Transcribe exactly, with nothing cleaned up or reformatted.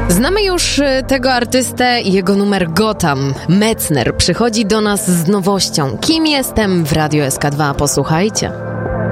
Znamy już tego artystę i jego numer Gotham. Metzner przychodzi do nas z nowością. Kim jestem w Radio S K dwa? Posłuchajcie.